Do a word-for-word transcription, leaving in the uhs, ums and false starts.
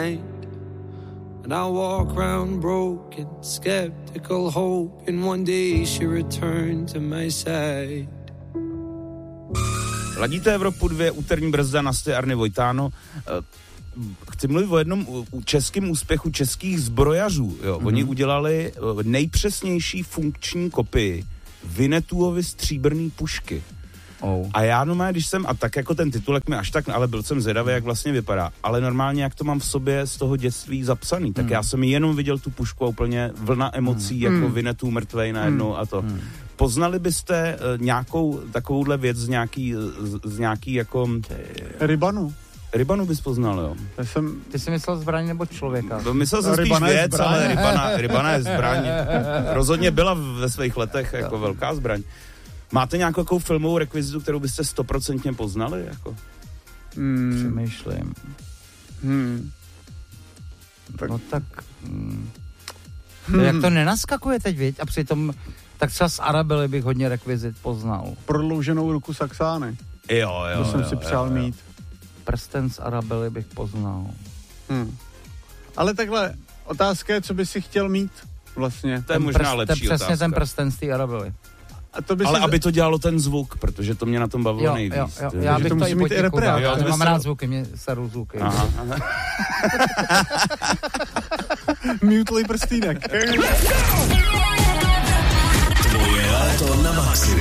mind. And I walk around broken, skeptical, hoping one day she'll return to my side. Ladíte Evropu dvě, úterní brzda na sté Arny Vojtáno. Chci mluvit o jednom českém úspěchu českých zbrojařů. Jo. Mm-hmm. Oni udělali nejpřesnější funkční kopii Winnetooovy stříbrný pušky. Oh. A já normálně, když jsem, a tak jako ten titulek mi až tak, ale byl jsem zvědavý, jak vlastně vypadá, ale normálně, jak to mám v sobě z toho dětství zapsaný, tak mm. já jsem jenom viděl tu pušku a úplně vlna emocí, mm. jako Winnetou mrtvej najednou mm. a to. Mm. Poznali byste uh, nějakou takovouhle věc z nějaký, z, z nějaký jako... Rybanu. Rybanu bys poznal, jo. Já jsem... Ty jsi myslel zbraň nebo člověka? No, myslel jsem spíš věc, ale rybana, rybana je zbraň. Rozhodně byla ve svých letech jako velká zbraň. Máte nějakou jako filmovou rekvizitu, kterou byste stoprocentně poznali? Jako? Hmm. Přemýšlím. Hmm. Tak. No tak... Hmm. Hmm. Jak to nenaskakuje teď, viď? A přitom tak třeba z Arabely bych hodně rekvizit poznal. Prodlouženou ruku Saxány. Jo, jo, To jsem jo, si přál jo, jo. mít. Prsten z Arabely bych poznal. Hmm. Ale takhle, otázka je, co by si chtěl mít vlastně. To je možná prst, lepší přesně otázka. ten prsten z té Arabely. A to by Ale si... aby to dělalo ten zvuk, protože to mě na tom bavilo jo, nejvíc. Jo, jo, To já bych to to i musí mít i reprát. já to mám se- rád zvuky, mě seru zvuky. Aha, aha. Mutlej prstýnek. Tvoje léto na Maximum.